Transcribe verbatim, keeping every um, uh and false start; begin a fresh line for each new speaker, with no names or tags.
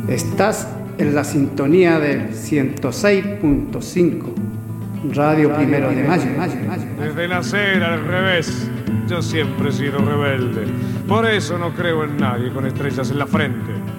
Estás en la sintonía del ciento seis punto cinco, Radio, Radio Primero de Mayo.
Desde nacer al revés, yo siempre he sido rebelde. Por eso no creo en nadie con estrellas en la frente.